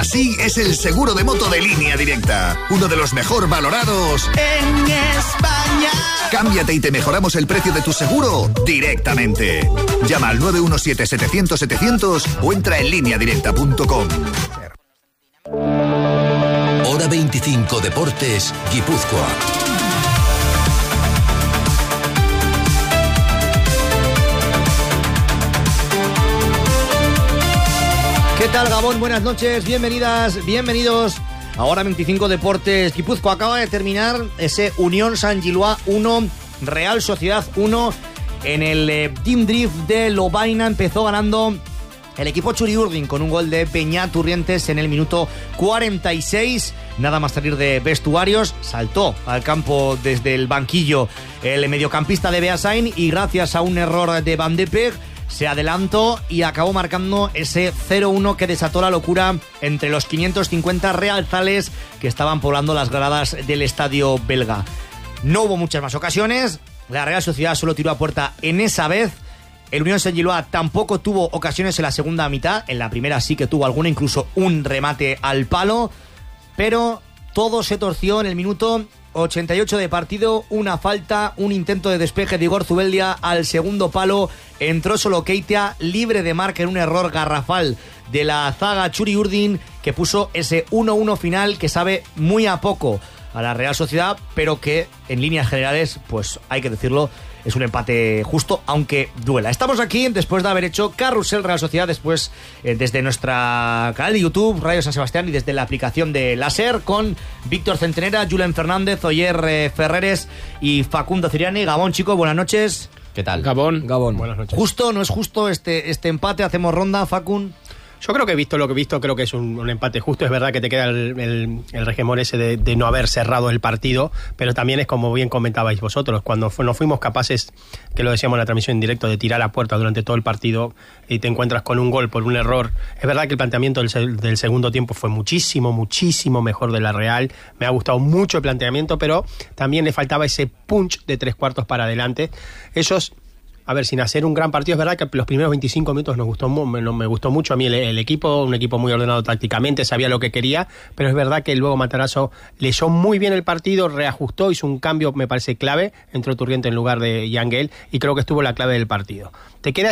Así es el seguro de moto de Línea Directa, uno de los mejor valorados en España. Cámbiate y te mejoramos el precio de tu seguro directamente. Llama al 917-700-700 o entra en lineadirecta.com. Hora 25 Deportes, Guipúzcoa. ¿Qué tal, Gabón? Buenas noches, bienvenidas, bienvenidos a Hora 25 Deportes Guipúzcoa. Acaba de terminar ese Unión Sant Gilois 1, Real Sociedad 1. En el Team Drift de Lovaina empezó ganando el equipo Txuri-Urdin con un gol de Peña Turrientes en el minuto 46. Nada más salir de vestuarios, saltó al campo desde el banquillo el mediocampista de Beasain y gracias a un error de Van de Peeg se adelantó y acabó marcando ese 0-1 que desató la locura entre los 550 realzales que estaban poblando las gradas del estadio belga. No hubo muchas más ocasiones, la Real Sociedad solo tiró a puerta en esa vez. El Unión Sant Gilois tampoco tuvo ocasiones en la segunda mitad, en la primera sí que tuvo alguna, incluso un remate al palo, pero todo se torció en el minuto 88 de partido, una falta, un intento de despeje de Igor Zubeldia al segundo palo, entró solo Keitea, libre de marca en un error garrafal de la zaga Txuri-Urdin que puso ese 1-1 final que sabe muy a poco a la Real Sociedad, pero que en líneas generales, pues hay que decirlo, es un empate justo, aunque duela. Estamos aquí después de haber hecho Carrusel Real Sociedad, después desde nuestra canal de YouTube, Radio San Sebastián, y desde la aplicación de Láser, con Víctor Centenera, Julen Fernández, Oyer Ferreres y Facundo Ciriani. Gabón, chicos, buenas noches. ¿Qué tal? Gabón. Buenas noches. ¿Justo, no es justo este empate? ¿Hacemos ronda, Facun? Yo creo que visto lo que he visto, creo que es un empate justo. Es verdad que te queda el regemor ese de no haber cerrado el partido, pero también es como bien comentabais vosotros, cuando no fuimos capaces, que lo decíamos en la transmisión en directo, de tirar a puerta durante todo el partido y te encuentras con un gol por un error. Es verdad que el planteamiento del segundo tiempo fue muchísimo mejor de la Real. Me ha gustado mucho el planteamiento, pero también le faltaba ese punch de 3/4 para adelante. Ellos, a ver, sin hacer un gran partido, es verdad que los primeros 25 minutos me gustó mucho a mí el equipo, un equipo muy ordenado tácticamente, sabía lo que quería, pero es verdad que luego Matarazzo leyó muy bien el partido, reajustó, hizo un cambio, me parece clave, entró Turriente en lugar de Yangel y creo que estuvo la clave del partido. ¿Te queda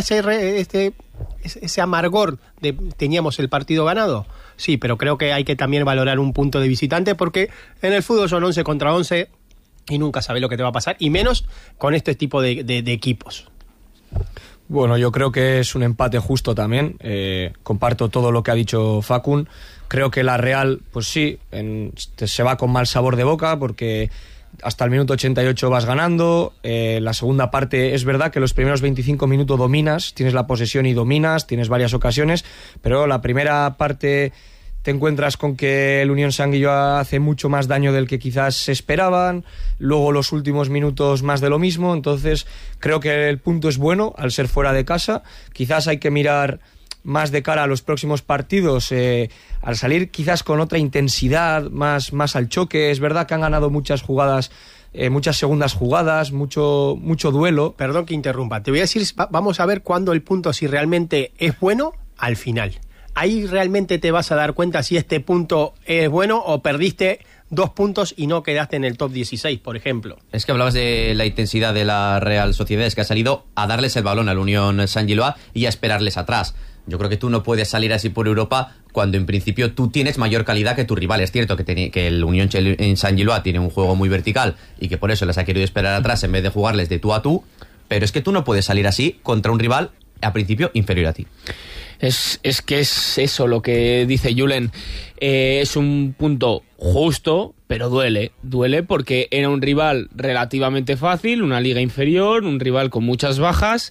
ese amargor de teníamos el partido ganado? Sí, pero creo que hay que también valorar un punto de visitante porque en el fútbol son 11 contra 11 y nunca sabes lo que te va a pasar, y menos con este tipo de equipos. Bueno, yo creo que es un empate justo también. Comparto todo lo que ha dicho Facun. Creo que la Real, pues sí, se va con mal sabor de boca porque hasta el minuto 88 vas ganando. La segunda parte es verdad que los primeros 25 minutos dominas, tienes la posesión y dominas, tienes varias ocasiones, pero la primera parte te encuentras con que el Unión Sant Gilois hace mucho más daño del que quizás se esperaban, luego los últimos minutos más de lo mismo, entonces creo que el punto es bueno al ser fuera de casa. Quizás hay que mirar más de cara a los próximos partidos, al salir quizás con otra intensidad, más al choque. Es verdad que han ganado muchas jugadas, muchas segundas jugadas, mucho duelo. Perdón que interrumpa, te voy a decir, vamos a ver cuándo el punto, si realmente es bueno, al final. Ahí realmente te vas a dar cuenta si este punto es bueno o perdiste 2 puntos y no quedaste en el top 16, por ejemplo. Es que hablabas de la intensidad de la Real Sociedad, es que ha salido a darles el balón al Unión Sant Gilois y a esperarles atrás. Yo creo que tú no puedes salir así por Europa cuando en principio tú tienes mayor calidad que tu rival. Es cierto que el Unión Sant Gilois tiene un juego muy vertical y que por eso les ha querido esperar atrás en vez de jugarles de tú a tú, pero es que tú no puedes salir así contra un rival a principio inferior a ti. Es que es eso lo que dice Julen. Es un punto justo, pero duele porque era un rival relativamente fácil, una liga inferior, un rival con muchas bajas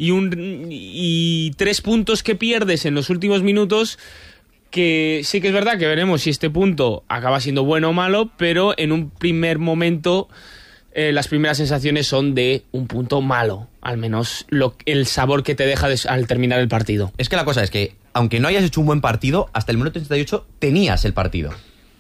y 3 puntos que pierdes en los últimos minutos, que sí que es verdad que veremos si este punto acaba siendo bueno o malo, pero en un primer momento las primeras sensaciones son de un punto malo, al menos el sabor que te deja al terminar el partido. Es que la cosa es que, aunque no hayas hecho un buen partido, hasta el minuto 38 tenías el partido.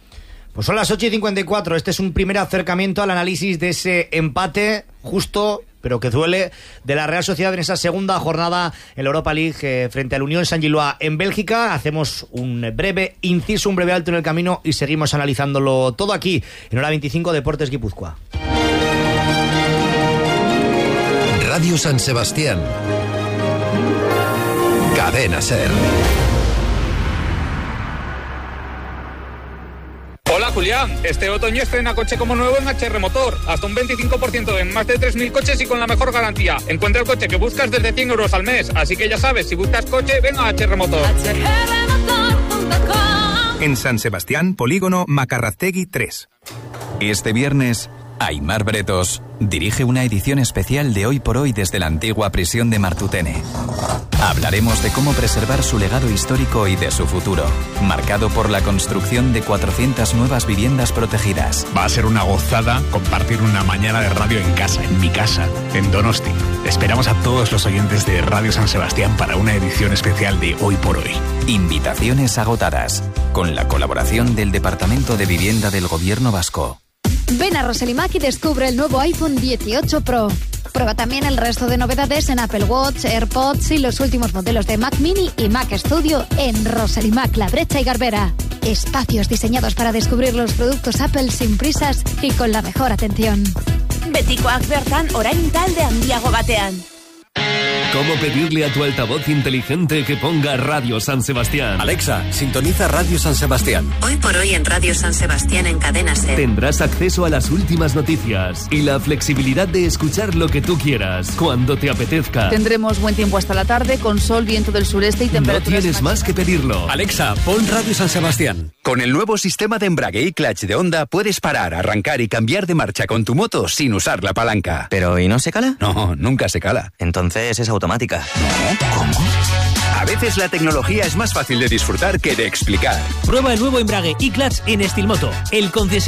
Pues son las 8:54, este es un primer acercamiento al análisis de ese empate justo pero que duele, de la Real Sociedad en esa segunda jornada en la Europa League frente al Unión Saint-Gilloise en Bélgica. Hacemos un breve inciso, un breve alto en el camino y seguimos analizándolo todo aquí en Hora 25 Deportes Guipúzcoa. Radio San Sebastián. Cadena SER. Hola Julián, este otoño estrena coche como nuevo en HR Motor, hasta un 25% en más de 3.000 coches y con la mejor garantía. Encuentra el coche que buscas desde 100 euros al mes, así que ya sabes, si buscas coche, ven a HR Motor. En San Sebastián, Polígono Macarraztegui 3. Este viernes, Aimar Bretos dirige una edición especial de Hoy por Hoy desde la antigua prisión de Martutene. Hablaremos de cómo preservar su legado histórico y de su futuro, marcado por la construcción de 400 nuevas viviendas protegidas. Va a ser una gozada compartir una mañana de radio en casa, en mi casa, en Donosti. Esperamos a todos los oyentes de Radio San Sebastián para una edición especial de Hoy por Hoy. Invitaciones agotadas, con la colaboración del Departamento de Vivienda del Gobierno Vasco. Ven a Roselimac y descubre el nuevo iPhone 18 Pro. Prueba también el resto de novedades en Apple Watch, AirPods y los últimos modelos de Mac Mini y Mac Studio en Roselimac, La Brecha y Garbera. Espacios diseñados para descubrir los productos Apple sin prisas y con la mejor atención. Betikoak bertan orain talde handiago batean. ¿Cómo pedirle a tu altavoz inteligente que ponga Radio San Sebastián? Alexa, sintoniza Radio San Sebastián. Hoy por Hoy en Radio San Sebastián en Cadena SER. Tendrás acceso a las últimas noticias y la flexibilidad de escuchar lo que tú quieras, cuando te apetezca. Tendremos buen tiempo hasta la tarde, con sol, viento del sureste y temperaturas... No tienes más que pedirlo. Alexa, pon Radio San Sebastián. Con el nuevo sistema de embrague y clutch de Honda puedes parar, arrancar y cambiar de marcha con tu moto sin usar la palanca. ¿Pero y no se cala? No, nunca se cala. Entonces es automática. ¿No? ¿Cómo? A veces la tecnología es más fácil de disfrutar que de explicar. Prueba el nuevo embrague y clutch en Estilmoto, el concesionario